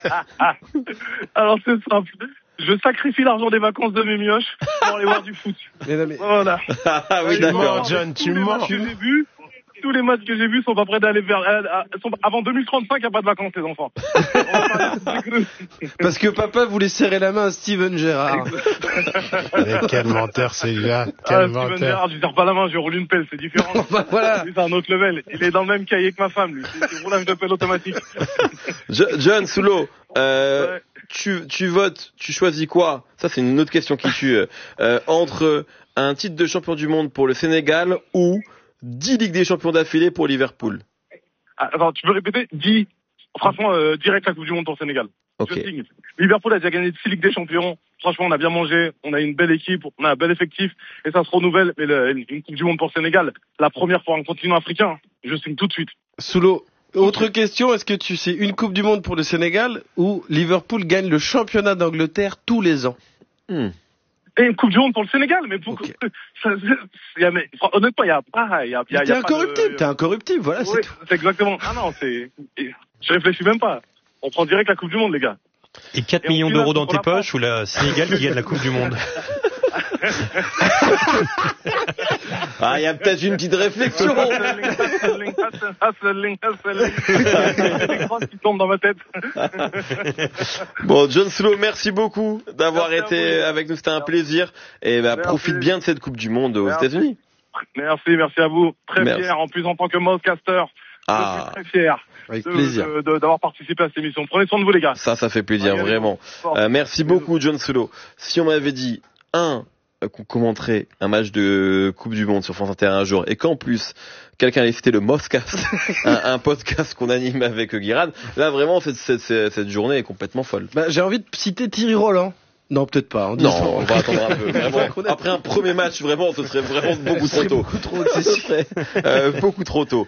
Alors c'est simple. Je sacrifie l'argent des vacances de mes mioches pour aller voir du foot. Mais... Voilà. Ah oui, d'accord. John, tu mens. Tous les matchs que j'ai vus sont pas prêts d'aller avant 2035, il n'y a pas de vacances, les enfants. Parce que papa voulait serrer la main à Steven Gerrard. Mais quel menteur celui-là. Quel menteur. Steven Gerrard, je lui serre pas la main, je roule une pelle, c'est différent. Voilà. Lui, c'est un autre level. Il est dans le même cahier que ma femme, lui. C'est roulage de pelle automatique. John Soulo, tu votes, tu choisis quoi? Ça, c'est une autre question qui tue. Entre un titre de champion du monde pour le Sénégal ou 10 Ligues des Champions d'affilée pour Liverpool. Attends, tu peux répéter? 10, franchement, direct la Coupe du Monde pour le Sénégal. Ok. Je signe. Liverpool a déjà gagné 6 Ligues des Champions. Franchement, on a bien mangé, on a une belle équipe, on a un bel effectif, et ça se renouvelle. Mais une Coupe du Monde pour le Sénégal, la première pour un continent africain, je signe tout de suite. Soulo, autre question, est-ce que tu sais une Coupe du Monde pour le Sénégal ou Liverpool gagne le championnat d'Angleterre tous les ans? Et une Coupe du Monde pour le Sénégal, mais pour Okay. honnêtement, il y a pas, T'es incorruptible, t'es incorruptible, voilà, oui, c'est exactement. Ah non, je réfléchis même pas. On prend direct la Coupe du Monde, les gars. Et 4 millions d'euros dans tes poches ou la Sénégal qui gagne la Coupe du Monde? Ah, il y a peut-être une petite réflexion. qui tombe dans ma tête. Bon, John Soulo, merci beaucoup d'avoir été avec nous. C'était un plaisir. Et profite bien de cette Coupe du Monde aux États-Unis. Merci à vous. Très fier. En plus, en tant que Mousecaster, je suis très fier. Avec plaisir. D'avoir participé à cette émission. Prenez soin de vous, les gars. Ça fait plaisir, vraiment. Merci beaucoup, John Soulo. Si on m'avait dit, qu'on commenterait un match de Coupe du Monde sur France Inter un jour, et qu'en plus, quelqu'un allait citer le Moscast, un podcast qu'on anime avec Guiran, là, vraiment, cette journée est complètement folle. J'ai envie de citer Thierry Roland. Non, peut-être pas. Non, on va attendre un peu. Vraiment, après un premier match, vraiment, ce serait vraiment beaucoup trop tôt. Beaucoup trop tôt.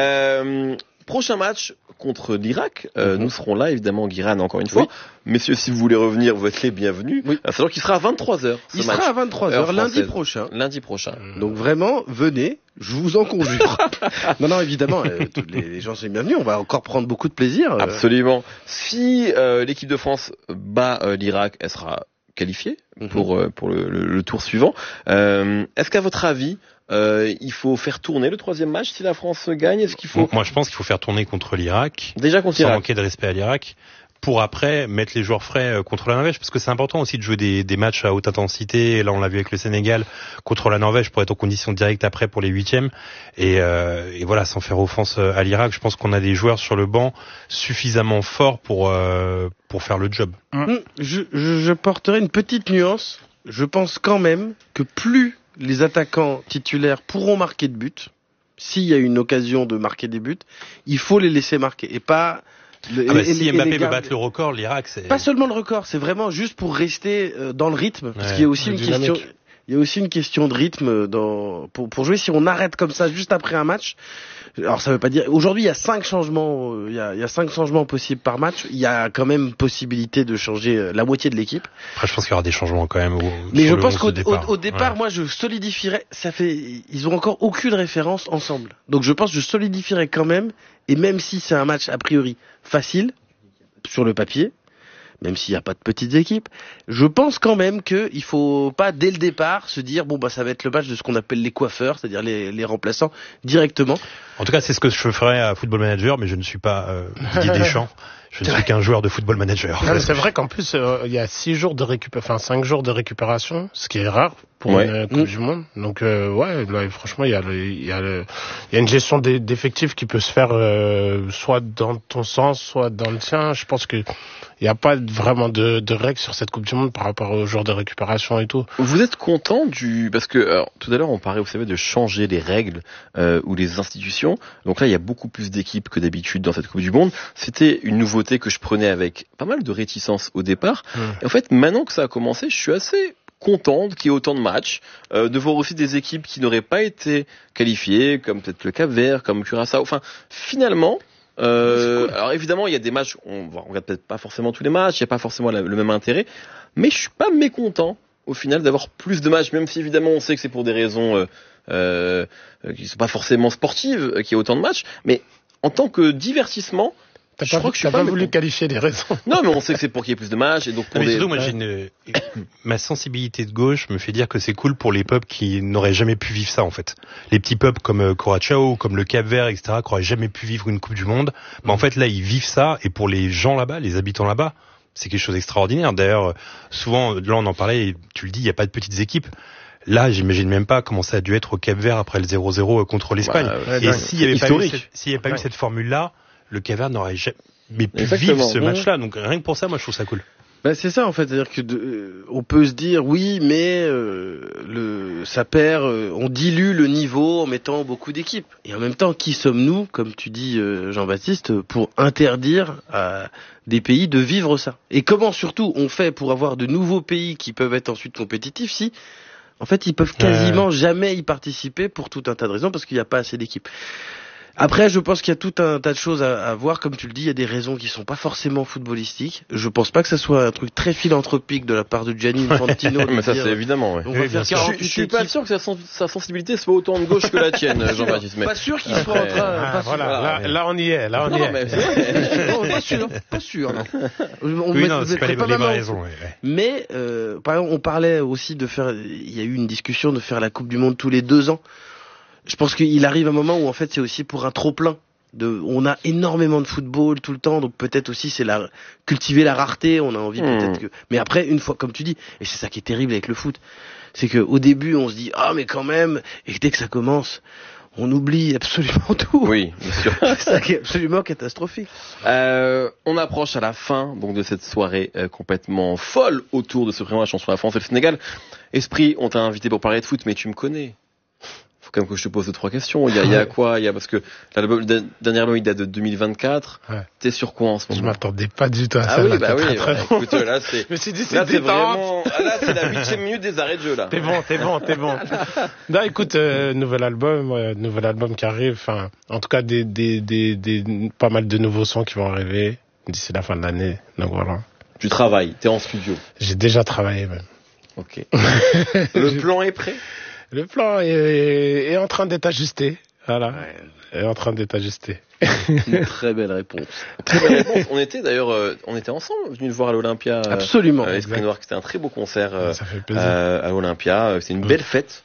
Prochain match contre l'Irak. Nous serons là, évidemment, Guiran, encore une fois. Oui. Messieurs, si vous voulez revenir, vous êtes les bienvenus. Oui. C'est-à-dire qu'il sera à 23h. Il sera à 23h lundi prochain. Donc vraiment, venez. Je vous en conjure. non, évidemment, tous les gens sont les bienvenus. On va encore prendre beaucoup de plaisir. Absolument. Si l'équipe de France bat l'Irak, elle sera qualifiée pour le tour suivant. Est-ce qu'à votre avis, il faut faire tourner le troisième match si la France gagne? Est-ce qu'il faut... Moi, je pense qu'il faut faire tourner contre l'Irak. Déjà contre l'Irak. Sans manquer de respect à l'Irak. Pour après mettre les joueurs frais contre la Norvège, parce que c'est important aussi de jouer des matchs à haute intensité. Et là, on l'a vu avec le Sénégal contre la Norvège pour être en condition directe après pour les huitièmes. Et voilà, sans faire offense à l'Irak, je pense qu'on a des joueurs sur le banc suffisamment forts pour faire le job. Je porterai une petite nuance. Je pense quand même que plus les attaquants titulaires pourront marquer de buts, s'il y a une occasion de marquer des buts, il faut les laisser marquer et pas... si Mbappé peut battre le record, l'Irak, c'est... Pas seulement le record, c'est vraiment juste pour rester dans le rythme, parce qu'il y a aussi une question... Il y a aussi une question de rythme pour jouer. Si on arrête comme ça juste après un match, alors ça veut pas dire. Aujourd'hui, il y a 5 changements. Il y a 5 changements possibles par match. Il y a quand même possibilité de changer la moitié de l'équipe. Après, je pense qu'il y aura des changements quand même. Mais je pense qu'au départ, moi, je solidifierais. Ils ont encore aucune référence ensemble. Donc, je pense que je solidifierais quand même. Et même si c'est un match a priori facile sur le papier, même s'il n'y a pas de petites équipes, je pense quand même qu'il faut pas dès le départ se dire ça va être le match de ce qu'on appelle les coiffeurs, c'est-à-dire les remplaçants directement. En tout cas, c'est ce que je ferais à Football Manager, mais je ne suis pas Didier Deschamps. Je ne suis qu'un joueur de Football Manager. C'est vrai qu'en plus, il y a 5 jours de récupération, ce qui est rare pour une Coupe du Monde. Donc, là, franchement, il y a une gestion d'effectifs qui peut se faire, soit dans ton sens, soit dans le tien. Je pense que il n'y a pas vraiment de règles sur cette Coupe du Monde par rapport aux jours de récupération et tout. Vous êtes content parce que tout à l'heure on parlait, vous savez, de changer les règles ou les institutions. Donc là il y a beaucoup plus d'équipes que d'habitude dans cette Coupe du Monde. C'était une nouveauté que je prenais avec pas mal de réticence au départ. Et en fait maintenant que ça a commencé, je suis assez content qu'il y ait autant de matchs, de voir aussi des équipes qui n'auraient pas été qualifiées, comme peut-être le Cap-Vert, comme Curaçao. Enfin, finalement, alors évidemment, il y a des matchs, on regarde peut-être pas forcément tous les matchs, il n'y a pas forcément le même intérêt, mais je suis pas mécontent au final d'avoir plus de matchs, même si évidemment on sait que c'est pour des raisons qui sont pas forcément sportives qu'il y ait autant de matchs, mais en tant que divertissement, T'as pas voulu qualifier les raisons. Non, mais on sait que c'est pour qu'il y ait plus de matchs et donc pour mais surtout, moi, ma sensibilité de gauche me fait dire que c'est cool pour les peuples qui n'auraient jamais pu vivre ça, en fait. Les petits peuples comme Curaçao, comme le Cap-Vert, etc., qui n'auraient jamais pu vivre une Coupe du Monde. Bah, en fait, là, ils vivent ça, et pour les gens là-bas, les habitants là-bas, c'est quelque chose d'extraordinaire. D'ailleurs, souvent, là, on en parlait, et tu le dis, il n'y a pas de petites équipes. Là, j'imagine même pas comment ça a dû être au Cap-Vert après le 0-0 contre l'Espagne. Et s'il n'y avait pas eu cette formule-là, le Cap-Vert n'aurait jamais pu vivre ce match-là. Donc rien que pour ça, moi je trouve ça cool. Bah c'est ça en fait, c'est-à-dire que on peut se dire oui, mais ça perd, on dilue le niveau en mettant beaucoup d'équipes. Et en même temps, qui sommes-nous, comme tu dis Jean-Baptiste, pour interdire à des pays de vivre ça? Et comment surtout on fait pour avoir de nouveaux pays qui peuvent être ensuite compétitifs si en fait ils peuvent quasiment jamais y participer pour tout un tas de raisons parce qu'il n'y a pas assez d'équipes. Après, je pense qu'il y a tout un tas de choses à voir. Comme tu le dis, il y a des raisons qui sont pas forcément footballistiques. Je pense pas que ça soit un truc très philanthropique de la part de Gianni Infantino. Mais ça, c'est évidemment, ouais. On va faire 48 je suis pas sûr que sa sensibilité soit autant de gauche que la tienne, Jean-Baptiste. Pas sûr qu'il soit en train, là, on y est, là, on y est. Mais pas sûr, non. C'est pas les vraies raisons, Mais, par exemple, on parlait aussi il y a eu une discussion de faire la Coupe du Monde tous les 2 ans. Je pense qu'il arrive un moment où en fait c'est aussi pour un trop-plein. On a énormément de football tout le temps, donc peut-être aussi c'est cultiver la rareté, on a envie peut-être que... Mais après, une fois, comme tu dis, et c'est ça qui est terrible avec le foot, c'est que au début on se dit « Ah mais quand même !» et dès que ça commence, on oublie absolument tout. Oui, bien sûr. C'est ça qui est absolument catastrophique. On approche à la fin donc de cette soirée complètement folle autour de ce premier match entre la France et le Sénégal. Esprit, on t'a invité pour parler de foot, mais tu me connais. Faut quand même que je te pose 2-3 questions. Il y a quoi? Parce que l'album, le dernier album, il date de 2024. Ouais. T'es sur quoi en ce moment? Je m'attendais pas du tout à ça. Ah oui, bah oui. Écoute, là, c'est... Je me suis dit, c'est vraiment... là, c'est la 8e minute des arrêts de jeu, là. T'es bon. Non, écoute, nouvel album qui arrive. Enfin, en tout cas, pas mal de nouveaux sons qui vont arriver d'ici la fin de l'année. Donc voilà. Tu travailles, t'es en studio. J'ai déjà travaillé, même. Ok. Le plan est prêt? Le plan est en train d'être ajusté. Voilà. Ouais. Est en train d'être ajusté. Une très belle réponse. On était d'ailleurs, ensemble, venus le voir à l'Olympia. Absolument. Esprit Noir, c'était un très beau concert. Ça fait plaisir. À l'Olympia. C'est une belle fête.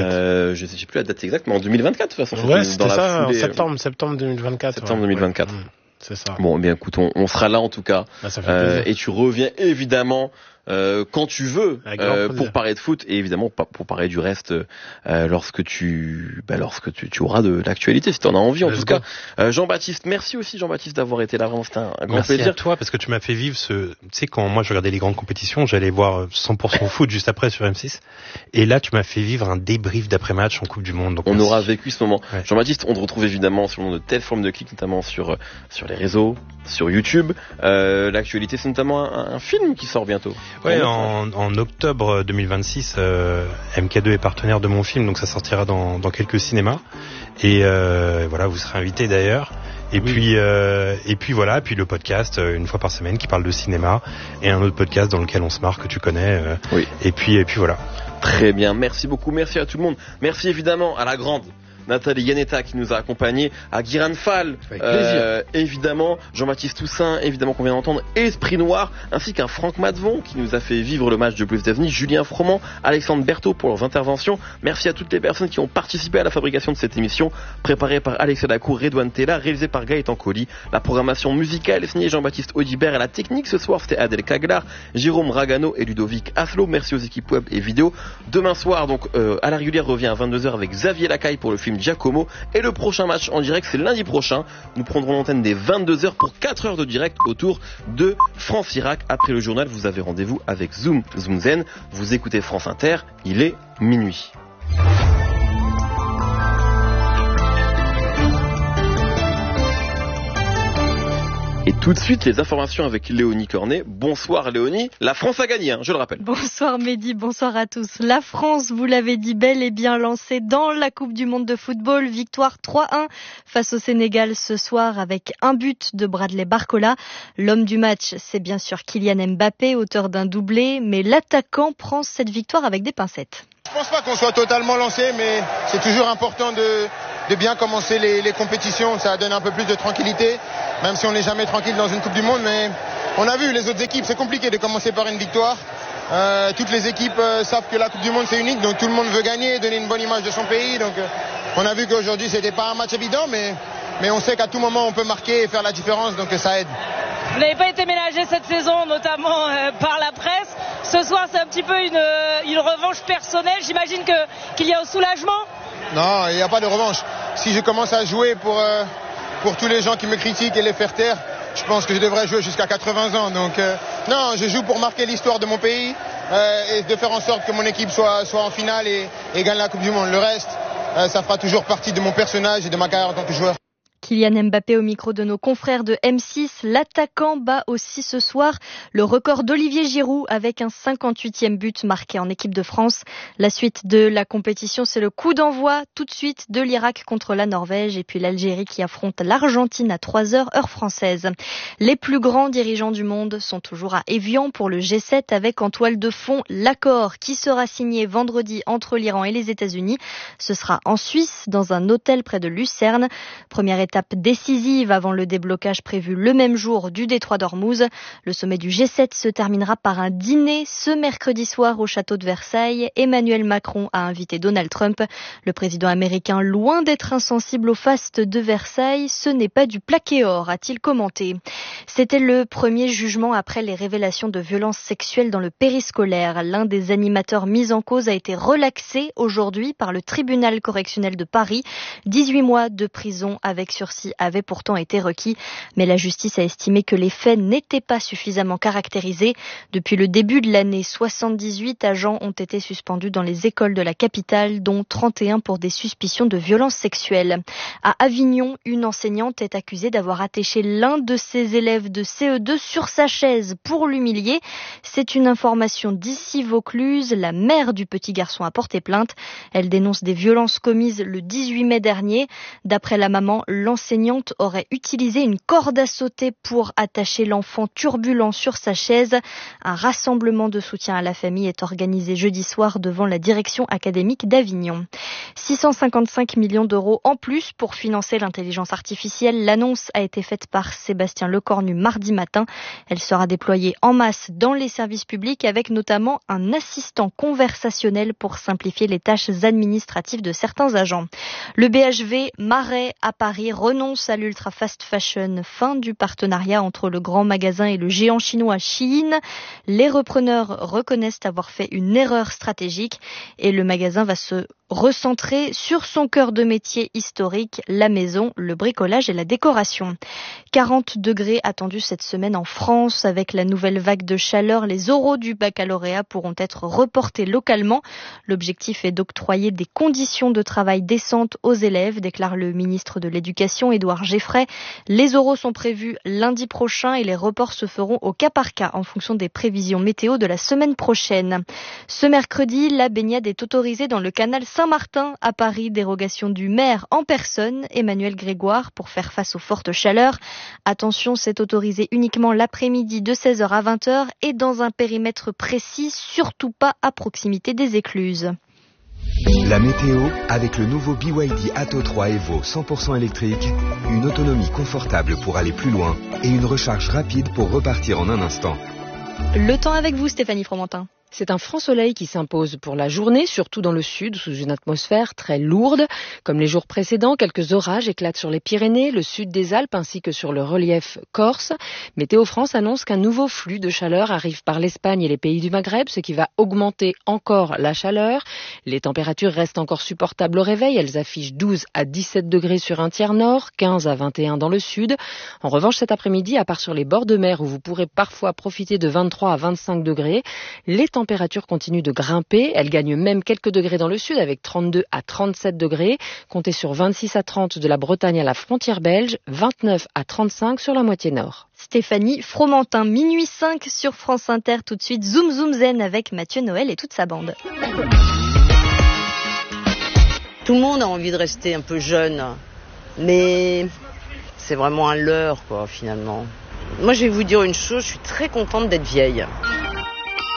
Je sais plus la date exacte, mais en 2024, de toute façon. Ouais, c'était ça, en septembre 2024. Septembre 2024. C'est ça. Bon, bien, écoute, on sera là en tout cas. Ça fait plaisir. Et tu reviens évidemment quand tu veux pour parler de foot et évidemment pour parler du reste lorsque tu auras de l'actualité si tu en as envie. En tout cas, Jean-Baptiste, merci aussi Jean-Baptiste d'avoir été là. Vraiment, c'était un grand plaisir. Merci à toi parce que tu m'as fait vivre tu sais, quand moi je regardais les grandes compétitions, j'allais voir 100% foot juste après sur M6 et là tu m'as fait vivre un débrief d'après-match en Coupe du Monde. Donc on aura vécu ce moment. Ouais. Jean-Baptiste, on te retrouve évidemment sur de telles formes de clips, notamment sur les réseaux, sur YouTube. L'actualité, c'est notamment un film qui sort bientôt. Ouais, en octobre 2026, MK2 est partenaire de mon film, donc ça sortira dans quelques cinémas. Et voilà, vous serez invités d'ailleurs. Et puis voilà, puis le podcast une fois par semaine qui parle de cinéma et un autre podcast dans lequel on se marre que tu connais. Oui. Et puis voilà. Très bien, merci beaucoup, merci à tout le monde. Merci évidemment à la grande Nathalie Yanetta qui nous a accompagnés, à Guiran Fall, évidemment, Jean-Baptiste Toussaint, évidemment qu'on vient d'entendre, Esprit Noir, ainsi qu'un Franck Matvon qui nous a fait vivre le match de Blues d'Avenir, Julien Froment, Alexandre Berthaud pour leurs interventions. Merci à toutes les personnes qui ont participé à la fabrication de cette émission, préparée par Alexia Dacour, Redouane Tella, réalisée par Gaëtan Colli. La programmation musicale est signée Jean-Baptiste Audibert et la technique ce soir c'était Adèle Caglar, Jérôme Ragano et Ludovic Aslo. Merci aux équipes web et vidéo. Demain soir, donc, à la régulière revient à 22h avec Xavier Lacaille pour le film Giacomo et le prochain match en direct c'est lundi prochain. Nous prendrons l'antenne dès 22h pour 4 heures de direct autour de France-Irak. Après le journal, vous avez rendez-vous avec Zoom Zen. Vous écoutez France Inter, il est minuit. Et tout de suite, les informations avec Léonie Cornet. Bonsoir Léonie. La France a gagné, je le rappelle. Bonsoir Mehdi, bonsoir à tous. La France, vous l'avez dit, bel et bien lancée dans la Coupe du Monde de football. Victoire 3-1 face au Sénégal ce soir avec un but de Bradley Barcola. L'homme du match, c'est bien sûr Kylian Mbappé, auteur d'un doublé. Mais l'attaquant prend cette victoire avec des pincettes. Je pense pas qu'on soit totalement lancé, mais c'est toujours important de bien commencer les compétitions. Ça donne un peu plus de tranquillité, même si on n'est jamais tranquille dans une Coupe du Monde. Mais on a vu les autres équipes, c'est compliqué de commencer par une victoire. Toutes les équipes savent que la Coupe du Monde c'est unique, donc tout le monde veut gagner, donner une bonne image de son pays. Donc on a vu qu'aujourd'hui c'était pas un match évident, mais on sait qu'à tout moment on peut marquer et faire la différence, donc ça aide. Vous n'avez pas été ménagé cette saison, notamment par la presse. Ce soir, c'est un petit peu une revanche personnelle. J'imagine qu'il y a un soulagement. Non, il n'y a pas de revanche. Si je commence à jouer pour tous les gens qui me critiquent et les faire taire, je pense que je devrais jouer jusqu'à 80 ans. Donc non, je joue pour marquer l'histoire de mon pays et de faire en sorte que mon équipe soit en finale et gagne la Coupe du Monde. Le reste, ça fera toujours partie de mon personnage et de ma carrière en tant que joueur. Kylian Mbappé au micro de nos confrères de M6. L'attaquant bat aussi ce soir le record d'Olivier Giroud avec un 58e but marqué en équipe de France. La suite de la compétition, c'est le coup d'envoi tout de suite de l'Irak contre la Norvège et puis l'Algérie qui affronte l'Argentine à 3h heure française. Les plus grands dirigeants du monde sont toujours à Évian pour le G7 avec en toile de fond l'accord qui sera signé vendredi entre l'Iran et les États-Unis. Ce sera en Suisse dans un hôtel près de Lucerne. Première étape décisive avant le déblocage prévu le même jour du détroit d'Ormuz. Le sommet du G7 se terminera par un dîner ce mercredi soir au château de Versailles. Emmanuel Macron a invité Donald Trump. Le président américain, loin d'être insensible au faste de Versailles, ce n'est pas du plaqué or, a-t-il commenté. C'était le premier jugement après les révélations de violences sexuelles dans le périscolaire. L'un des animateurs mis en cause a été relaxé aujourd'hui par le tribunal correctionnel de Paris. 18 mois de prison avec sursis avait pourtant été requis, mais la justice a estimé que les faits n'étaient pas suffisamment caractérisés. Depuis le début de l'année, 78 agents ont été suspendus dans les écoles de la capitale, dont 31 pour des suspicions de violences sexuelles. À Avignon, une enseignante est accusée d'avoir attaché l'un de ses élèves de CE2 sur sa chaise pour l'humilier. C'est une information d'ici Vaucluse. La mère du petit garçon a porté plainte. Elle dénonce des violences commises le 18 mai dernier. D'après la maman, l'enseignante aurait utilisé une corde à sauter pour attacher l'enfant turbulent sur sa chaise. Un rassemblement de soutien à la famille est organisé jeudi soir devant la direction académique d'Avignon. 655 millions d'euros en plus pour financer l'intelligence artificielle. L'annonce a été faite par Sébastien Lecornu mardi matin. Elle sera déployée en masse dans les services publics avec notamment un assistant conversationnel pour simplifier les tâches administratives de certains agents. Le BHV Marais à Paris renonce à l'ultra fast fashion. Fin du partenariat entre le grand magasin et le géant chinois Shein. Les repreneurs reconnaissent avoir fait une erreur stratégique et le magasin va se recentrer sur son cœur de métier historique, la maison, le bricolage et la décoration. 40 degrés attendus cette semaine en France. Avec la nouvelle vague de chaleur, les oraux du baccalauréat pourront être reportés localement. L'objectif est d'octroyer des conditions de travail décentes aux élèves, déclare le ministre de l'Éducation, Édouard Geffray. Les oraux sont prévus lundi prochain et les reports se feront au cas par cas en fonction des prévisions météo de la semaine prochaine. Ce mercredi, la baignade est autorisée dans le canal Saint-Martin à Paris, dérogation du maire en personne, Emmanuel Grégoire, pour faire face aux fortes chaleurs. Attention, c'est autorisé uniquement l'après-midi de 16h à 20h et dans un périmètre précis, surtout pas à proximité des écluses. La météo avec le nouveau BYD Atto 3 Evo 100% électrique, une autonomie confortable pour aller plus loin et une recharge rapide pour repartir en un instant. Le temps avec vous, Stéphanie Fromentin. C'est un franc soleil qui s'impose pour la journée, surtout dans le sud, sous une atmosphère très lourde. Comme les jours précédents, quelques orages éclatent sur les Pyrénées, le sud des Alpes ainsi que sur le relief corse. Météo France annonce qu'un nouveau flux de chaleur arrive par l'Espagne et les pays du Maghreb, ce qui va augmenter encore la chaleur. Les températures restent encore supportables au réveil. Elles affichent 12 à 17 degrés sur un tiers nord, 15 à 21 dans le sud. En revanche, cet après-midi, à part sur les bords de mer où vous pourrez parfois profiter de 23 à 25 degrés, les températures continuent de grimper. Elles gagnent même quelques degrés dans le sud avec 32 à 37 degrés. Comptez sur 26 à 30 de la Bretagne à la frontière belge, 29 à 35 sur la moitié nord. Stéphanie Fromentin, minuit 5 sur France Inter. Tout de suite, Zoom Zoom Zen avec Mathieu Noël et toute sa bande. Tout le monde a envie de rester un peu jeune, mais c'est vraiment un leurre, quoi, finalement. Moi, je vais vous dire une chose, je suis très contente d'être vieille.